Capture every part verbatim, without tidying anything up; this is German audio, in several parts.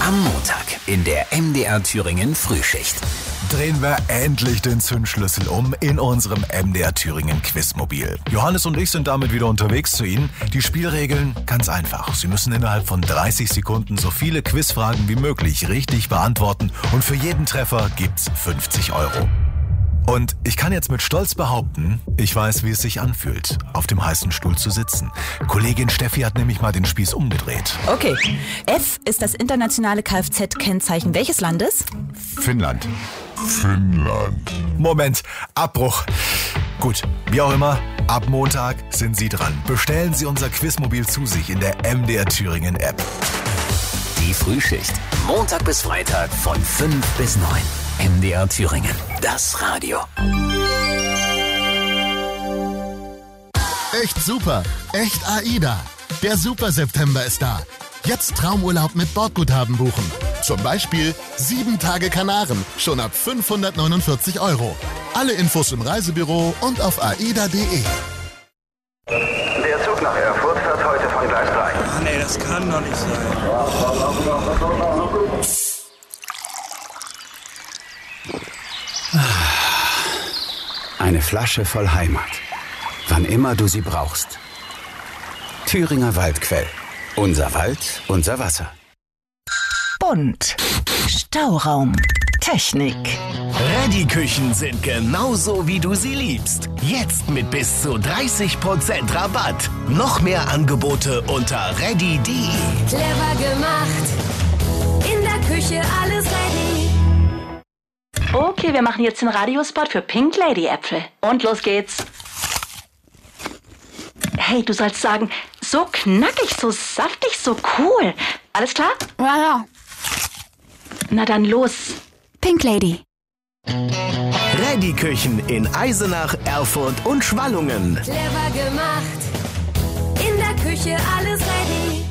Am Montag in der M D R Thüringen Frühschicht. Drehen wir endlich den Zündschlüssel um in unserem M D R Thüringen Quizmobil. Johannes und ich sind damit wieder unterwegs zu Ihnen. Die Spielregeln ganz einfach. Sie müssen innerhalb von dreißig Sekunden so viele Quizfragen wie möglich richtig beantworten und für jeden Treffer gibt's fünfzig Euro. Und ich kann jetzt mit Stolz behaupten, ich weiß, wie es sich anfühlt, auf dem heißen Stuhl zu sitzen. Kollegin Steffi hat nämlich mal den Spieß umgedreht. Okay. F ist das internationale Kfz-Kennzeichen welches Landes? Finnland. Finnland. Moment, Abbruch. Gut, wie auch immer, ab Montag sind Sie dran. Bestellen Sie unser Quizmobil zu sich in der M D R Thüringen App. Die Frühschicht. Montag bis Freitag von fünf bis neun. M D R Thüringen. Das Radio. Echt super. Echt AIDA. Der Super September ist da. Jetzt Traumurlaub mit Bordguthaben buchen. Zum Beispiel sieben Tage Kanaren, schon ab fünfhundertneunundvierzig Euro. Alle Infos im Reisebüro und auf aida punkt de. Der Zug nach Erfurt fährt heute von Gleis drei. Ach nee, das kann doch nicht sein. Eine Flasche voll Heimat. Wann immer du sie brauchst. Thüringer Waldquell. Unser Wald, unser Wasser. Bunt. Stauraum. Technik. Reddy-Küchen sind genauso, wie du sie liebst. Jetzt mit bis zu dreißig Prozent Rabatt. Noch mehr Angebote unter reddy punkt de. Clever gemacht. In der Küche alles ready. Okay, wir machen jetzt den Radiospot für Pink Lady Äpfel. Und los geht's. Hey, du sollst sagen, so knackig, so saftig, so cool. Alles klar? Ja, ja. Na dann los. Pink Lady. Reddy-Küchen in Eisenach, Erfurt und Schwallungen. Clever gemacht. In der Küche alles ready.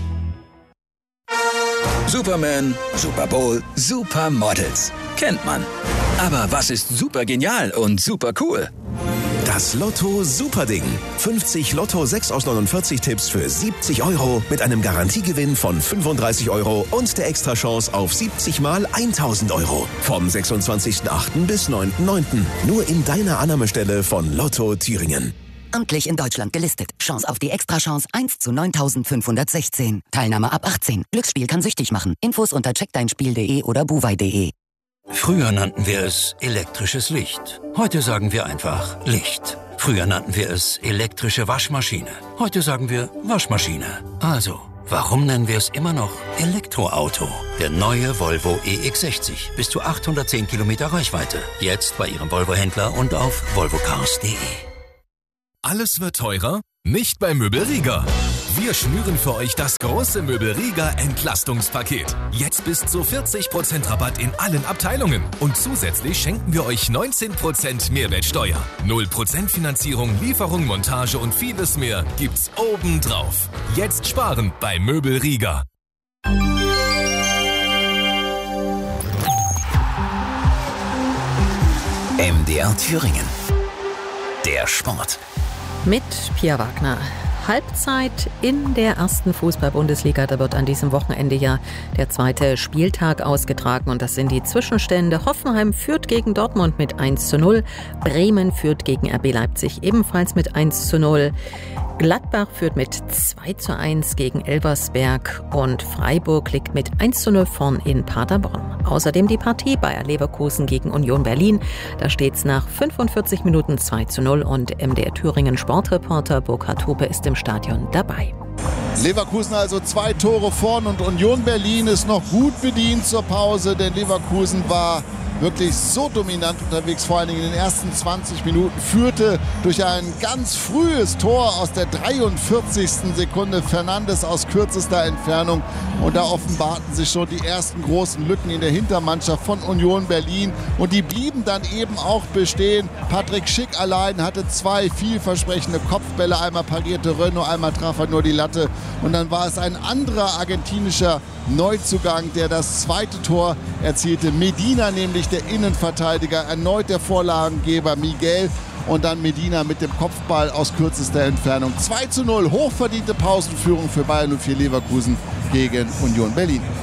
Superman, Super Bowl, Supermodels. Kennt man. Aber was ist super genial und super cool? Das Lotto Superding. fünfzig Lotto sechs aus neunundvierzig Tipps für siebzig Euro mit einem Garantiegewinn von fünfunddreißig Euro und der Extrachance auf siebzig mal tausend Euro. Vom sechsundzwanzigsten achten bis neunten neunten Nur in deiner Annahmestelle von Lotto Thüringen. Amtlich in Deutschland gelistet. Chance auf die Extrachance eins zu neuntausendfünfhundertsechzehn. Teilnahme ab achtzehn. Glücksspiel kann süchtig machen. Infos unter check dein spiel punkt de oder buwei punkt de. Früher nannten wir es elektrisches Licht. Heute sagen wir einfach Licht. Früher nannten wir es elektrische Waschmaschine. Heute sagen wir Waschmaschine. Also, warum nennen wir es immer noch Elektroauto? Der neue Volvo E X sechzig. Bis zu achthundertzehn Kilometer Reichweite. Jetzt bei Ihrem Volvo-Händler und auf volvocars punkt de. Alles wird teurer? Nicht bei Möbel Rieger. Wir schnüren für euch das große Möbel Rieger Entlastungspaket. Jetzt bis zu vierzig Prozent Rabatt in allen Abteilungen. Und zusätzlich schenken wir euch neunzehn Prozent Mehrwertsteuer. null Prozent Finanzierung, Lieferung, Montage und vieles mehr gibt's obendrauf. Jetzt sparen bei Möbel Rieger. M D R Thüringen. Der Sport. Mit Pia Wagner. Halbzeit in der ersten Fußball-Bundesliga. Da wird an diesem Wochenende ja der zweite Spieltag ausgetragen. Und das sind die Zwischenstände. Hoffenheim führt gegen Dortmund mit eins zu null. Bremen führt gegen R B Leipzig ebenfalls mit eins zu null. Gladbach führt mit zwei zu eins gegen Elversberg und Freiburg liegt mit eins zu null vorn in Paderborn. Außerdem die Partie Bayer Leverkusen gegen Union Berlin. Da steht's nach fünfundvierzig Minuten zwei zu null und M D R Thüringen Sportreporter Burkhard Hupe ist im Stadion dabei. Leverkusen also zwei Tore vorn und Union Berlin ist noch gut bedient zur Pause, denn Leverkusen war wirklich so dominant unterwegs, vor allen Dingen in den ersten zwanzig Minuten, führte durch ein ganz frühes Tor aus der dreiundvierzigsten Sekunde Fernandes aus kürzester Entfernung und da offenbarten sich schon die ersten großen Lücken in der Hintermannschaft von Union Berlin und die blieben dann eben auch bestehen. Patrick Schick allein hatte zwei vielversprechende Kopfbälle, einmal parierte Renaud, einmal traf er nur die Latte und dann war es ein anderer argentinischer Neuzugang, der das zweite Tor erzielte. Medina nämlich, der Innenverteidiger, erneut der Vorlagengeber Miguel und dann Medina mit dem Kopfball aus kürzester Entfernung. zwei zu null, hochverdiente Pausenführung für Bayer null vier Leverkusen gegen Union Berlin.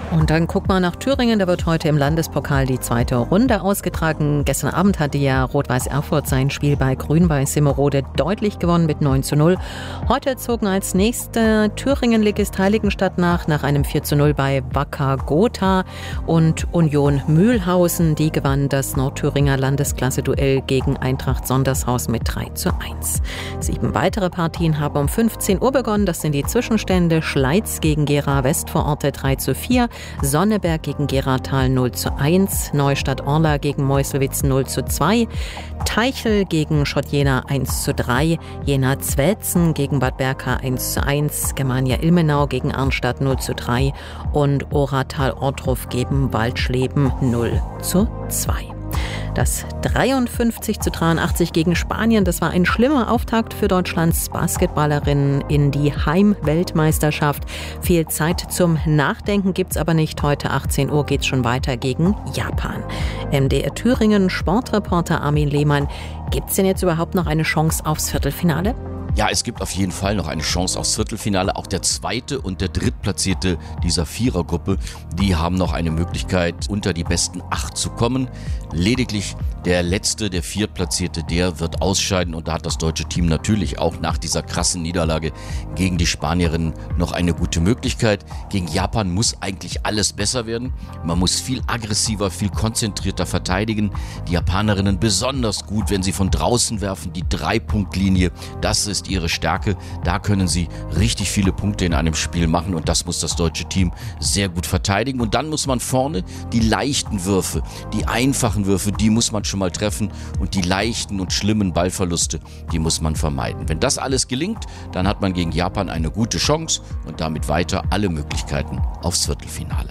Und dann guck mal nach Thüringen, da wird heute im Landespokal die zweite Runde ausgetragen. Gestern Abend hatte ja Rot-Weiß Erfurt sein Spiel bei Grün-Weiß Simmerode deutlich gewonnen mit neun zu null. Heute zogen als nächster Thüringen-Ligist Heiligenstadt nach, nach einem vier zu null bei Wacker Gotha, und Union Mühlhausen, die gewann das Nordthüringer Landesklasse-Duell gegen Eintracht Sondershaus mit drei zu eins. Sieben weitere Partien haben um fünfzehn Uhr begonnen. Das sind die Zwischenstände: Schleiz gegen Gera Westvororte drei zu vier, Sonneberg gegen Geratal null zu eins, Neustadt-Orla gegen Meuselwitz null zu zwei, Teichel gegen Schott-Jena eins zu drei, Jena-Zwelzen gegen Bad Berka eins zu eins, Germania-Ilmenau gegen Arnstadt null zu drei und Oratal-Ortruf gegen Waldschleben null zu zwei. Das dreiundfünfzig zu dreiundachtzig gegen Spanien, das war ein schlimmer Auftakt für Deutschlands Basketballerinnen in die Heim-Weltmeisterschaft. Viel Zeit zum Nachdenken gibt's aber nicht. Heute achtzehn Uhr geht's schon weiter gegen Japan. M D R Thüringen Sportreporter Armin Lehmann. Gibt's denn jetzt überhaupt noch eine Chance aufs Viertelfinale? Ja, es gibt auf jeden Fall noch eine Chance aufs Viertelfinale. Auch der zweite und der drittplatzierte dieser Vierergruppe, die haben noch eine Möglichkeit, unter die besten acht zu kommen. Lediglich der letzte, der viertplatzierte, der wird ausscheiden. Und da hat das deutsche Team natürlich auch nach dieser krassen Niederlage gegen die Spanierinnen noch eine gute Möglichkeit. Gegen Japan muss eigentlich alles besser werden. Man muss viel aggressiver, viel konzentrierter verteidigen. Die Japanerinnen besonders gut, wenn sie von draußen werfen. Die Drei-Punkt-Linie, das ist ihre Stärke. Da können sie richtig viele Punkte in einem Spiel machen, und das muss das deutsche Team sehr gut verteidigen. Und dann muss man vorne die leichten Würfe, die einfachen Würfe, die muss man schon mal treffen, und die leichten und schlimmen Ballverluste, die muss man vermeiden. Wenn das alles gelingt, dann hat man gegen Japan eine gute Chance und damit weiter alle Möglichkeiten aufs Viertelfinale.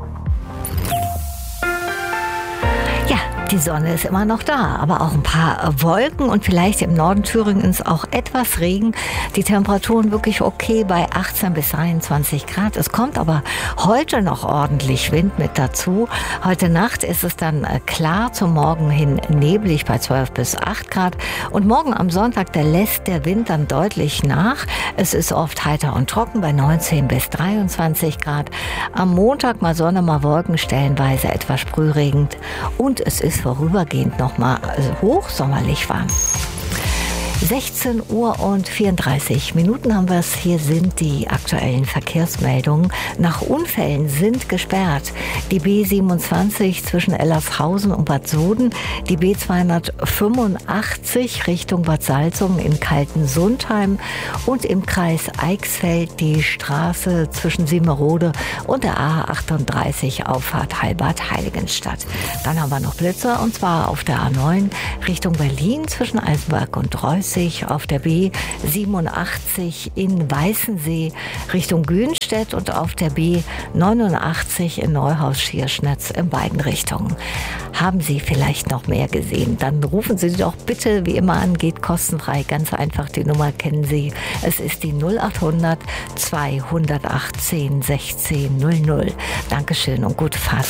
Die Sonne ist immer noch da, aber auch ein paar Wolken und vielleicht im Norden Thüringens auch etwas Regen. Die Temperaturen wirklich okay bei achtzehn bis dreiundzwanzig Grad. Es kommt aber heute noch ordentlich Wind mit dazu. Heute Nacht ist es dann klar, zum Morgen hin neblig bei zwölf bis acht Grad. Und morgen am Sonntag, da lässt der Wind dann deutlich nach. Es ist oft heiter und trocken bei neunzehn bis dreiundzwanzig Grad. Am Montag mal Sonne, mal Wolken, stellenweise etwas sprühregend. Und es ist vorübergehend nochmal hochsommerlich warm. sechzehn Uhr und vierunddreißig Minuten haben wir es. Hier sind die aktuellen Verkehrsmeldungen. Nach Unfällen sind gesperrt die B siebenundzwanzig zwischen Ellershausen und Bad Soden, die B zweihundertfünfundachtzig Richtung Bad Salzungen in Kaltensundheim und im Kreis Eichsfeld die Straße zwischen Simmerode und der A achtunddreißig Auffahrt Heilbad-Heiligenstadt. Dann haben wir noch Blitzer, und zwar auf der A neun Richtung Berlin zwischen Eisenberg und Reuss, auf der B siebenundachtzig in Weißensee Richtung Günstedt und auf der B neunundachtzig in Neuhaus-Schierschnitz in beiden Richtungen. Haben Sie vielleicht noch mehr gesehen? Dann rufen Sie doch bitte wie immer an, geht kostenfrei, ganz einfach, die Nummer kennen Sie. Es ist die null achthundert zweihundertachtzehn sechzehn null null. Dankeschön und gute Fahrt.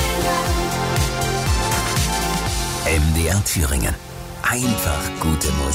M D R Thüringen. Einfach gute Musik.